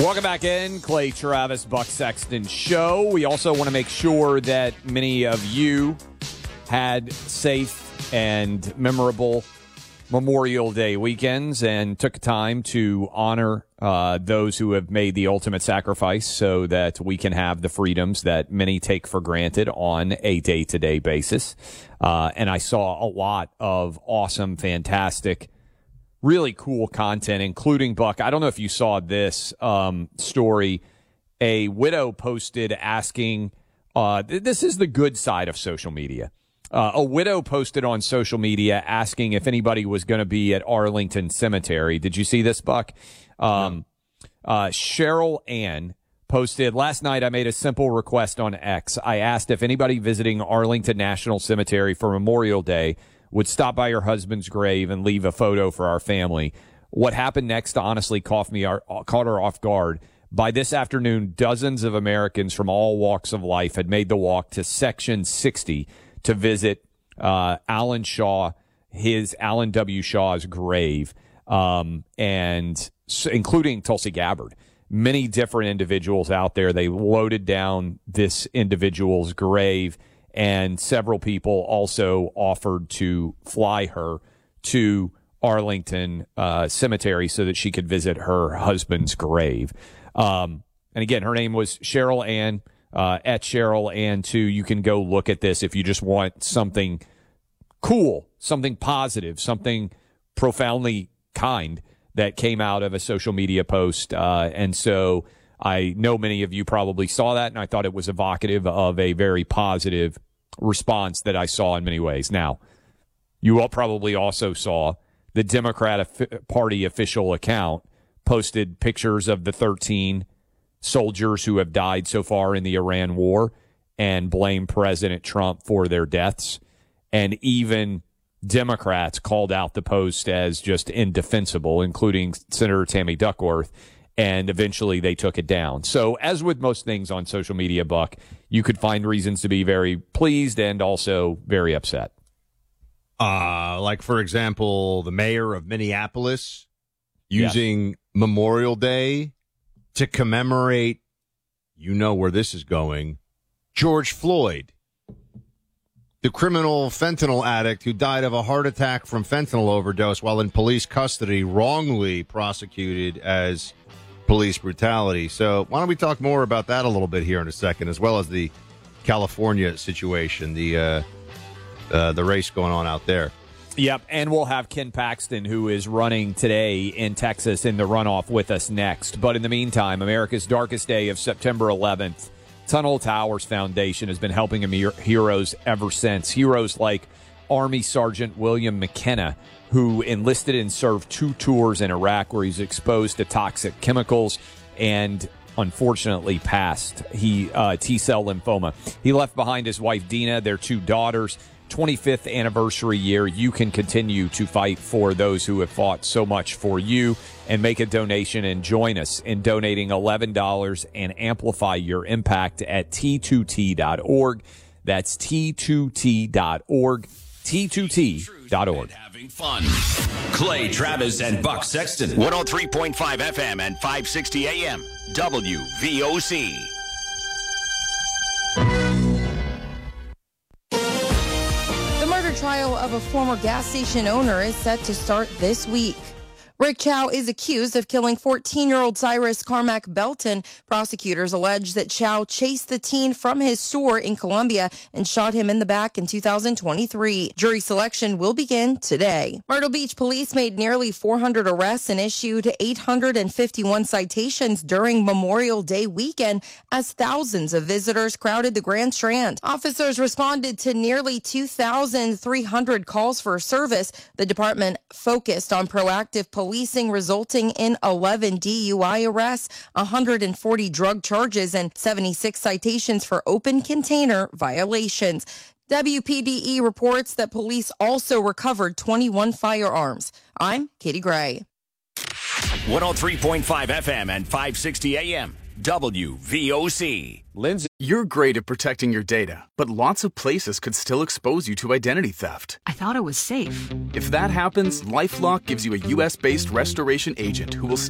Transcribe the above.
Welcome back in, Clay Travis, Buck Sexton Show. We also want to make sure that many of you had safe and memorable Memorial Day weekends and took time to honor those who have made the ultimate sacrifice so that we can have the freedoms that many take for granted on a day-to-day basis. And I saw a lot of awesome, fantastic, really cool content, including, Buck, I don't know if you saw this story. A widow posted asking, this is the good side of social media. A widow posted on social media asking if anybody was going to be at Arlington Cemetery. Did you see this, Buck? Cheryl Ann posted, last night I made a simple request on X. I asked if anybody visiting Arlington National Cemetery for Memorial Day would stop by her husband's grave and leave a photo for our family. What happened next honestly caught her off guard. By this afternoon, dozens of Americans from all walks of life had made the walk to Section 60 to visit Alan W. Shaw's grave, and including Tulsi Gabbard. Many different individuals out there. They loaded down this individual's grave, and several people also offered to fly her to Arlington Cemetery so that she could visit her husband's grave. And again, her name was Cheryl Ann, at Cheryl Ann 2. You can go look at this if you just want something cool, something positive, something profoundly kind that came out of a social media post. And so I know many of you probably saw that, and I thought it was evocative of a very positive response that I saw in many ways. Now, you all probably also saw the Democratic Party official account posted pictures of the 13 soldiers who have died so far in the Iran war and blamed President Trump for their deaths. And even Democrats called out the post as just indefensible, including Senator Tammy Duckworth, and eventually they took it down. So as with most things on social media, Buck, you could find reasons to be very pleased and also very upset. Like, for example, the mayor of Minneapolis using Memorial Day to commemorate, you know where this is going, George Floyd, the criminal fentanyl addict who died of a heart attack from fentanyl overdose while in police custody, wrongly prosecuted as police brutality. So why don't we talk more about that a little bit here in a second, as well as the California situation, the race going on out there. Yep, and we'll have Ken Paxton, who is running today in Texas in the runoff, with us next. But in the meantime, America's darkest day of September 11th, Tunnel Towers Foundation has been helping heroes ever since. Heroes like Army Sergeant William McKenna, who enlisted and served 2 tours in Iraq where he's exposed to toxic chemicals and unfortunately passed T-cell lymphoma. He left behind his wife, Dina, their 2 daughters. 25th anniversary year, you can continue to fight for those who have fought so much for you, and make a donation and join us in donating $11 and amplify your impact at T2T.org. That's T2T.org. T2T.org. Having fun. Clay Travis and Buck Sexton. 103.5 FM and 560 AM. WVOC. Trial of a former gas station owner is set to start this week. Rick Chow is accused of killing 14-year-old Cyrus Carmack Belton. Prosecutors allege that Chow chased the teen from his store in Columbia and shot him in the back in 2023. Jury selection will begin today. Myrtle Beach police made nearly 400 arrests and issued 851 citations during Memorial Day weekend as thousands of visitors crowded the Grand Strand. Officers responded to nearly 2,300 calls for service. The department focused on proactive policing, resulting in 11 DUI arrests, 140 drug charges, and 76 citations for open container violations. WPDE reports that police also recovered 21 firearms. I'm Katie Gray. 103.5 FM and 560 AM. WVOC. Lindsay. You're great at protecting your data, but lots of places could still expose you to identity theft. I thought it was safe. If that happens, LifeLock gives you a U.S.-based restoration agent who will